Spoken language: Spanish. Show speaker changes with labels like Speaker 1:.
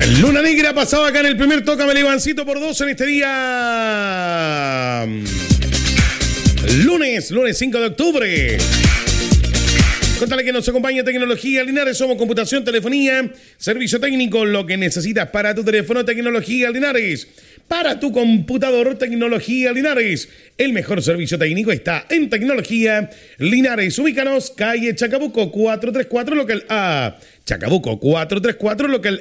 Speaker 1: Luna Negra pasaba acá en el primer Tócame Ivancito por 2 en este día. Lunes 5 de octubre. Contale que nos acompaña Tecnología Linares. Somos computación, telefonía, servicio técnico, lo que necesitas para tu teléfono. Tecnología Linares. Para tu computador, Tecnología Linares. El mejor servicio técnico está en Tecnología Linares. Ubícanos, calle Chacabuco 434, local A. Chacabuco 434, local